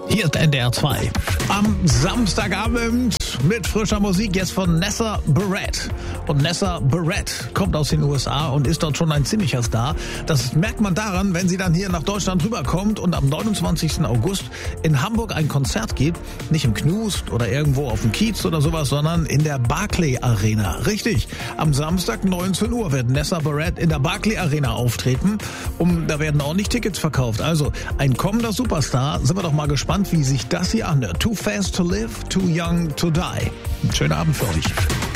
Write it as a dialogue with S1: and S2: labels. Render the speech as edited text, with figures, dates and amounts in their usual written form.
S1: Hier ist NDR 2. Am Samstagabend mit frischer Musik jetzt von Nessa Barrett. Und Nessa Barrett kommt aus den USA und ist dort schon ein ziemlicher Star. Das merkt man daran, wenn sie dann hier nach Deutschland rüberkommt und am 29. August in Hamburg ein Konzert gibt. Nicht im Knust oder irgendwo auf dem Kiez oder sowas, sondern in der Barclay Arena. Richtig, am Samstag 19 Uhr wird Nessa Barrett in der Barclay Arena auftreten. Da werden ordentlich Tickets verkauft. Also ein kommender Superstar. Sind wir doch mal gespannt, wie sich das hier anhört. Too fast to live, too young to die. Schönen Abend für euch.